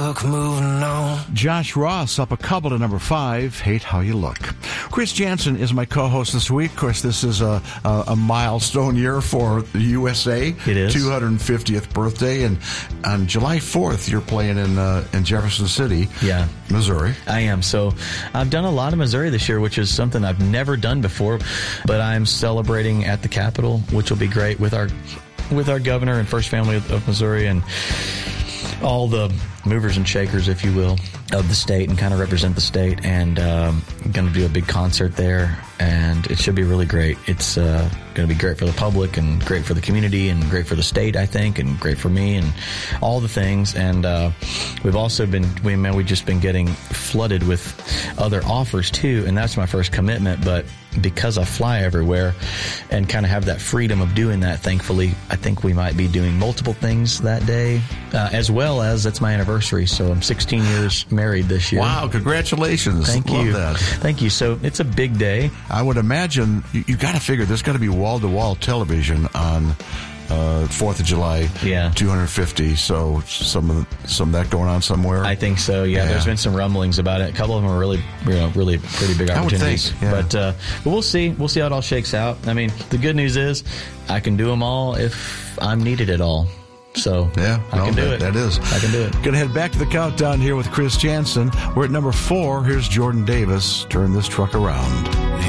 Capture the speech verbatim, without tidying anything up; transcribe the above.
truck moving on. Josh Ross up a couple to number five, Hate How You Look. Chris Jansen is my co-host this week. Of course, this is a, a, a milestone year for the U S A. It is. two hundred fiftieth birthday. And on July fourth, you're playing in uh, in Jefferson City, yeah, Missouri. I am. So I've done a lot of Missouri this year, which is something I've never done before. But I'm celebrating at the Capitol, which will be great with our with our governor and First Family of, of Missouri and all the movers and shakers, if you will, of the state and kind of represent the state. And um, I'm going to do a big concert there, and it should be really great. It's uh, going to be great for the public and great for the community and great for the state, I think, and great for me and all the things. And uh, we've also been, we, man, we've just been getting flooded with other offers too, and that's my first commitment. But because I fly everywhere and kind of have that freedom of doing that, thankfully, I think we might be doing multiple things that day, uh, as well as it's my anniversary. So I'm sixteen years married this year. Wow, congratulations. Thank Love you. that. Thank you. So it's a big day. I would imagine you, you got to figure there's got to be wall-to-wall television on uh, fourth of July, yeah, two hundred fifty. So some of the, some of that going on somewhere. I think so. Yeah, yeah, there's been some rumblings about it. A couple of them are really, you know, really pretty big opportunities. I would think, yeah. But uh, but we'll see. We'll see how it all shakes out. I mean, the good news is I can do them all if I'm needed at all. So yeah, I no, can do that, it. That is. I can do it. Going to head back to the countdown here with Chris Jansen. We're at number four. Here's Jordan Davis. Turn this truck around.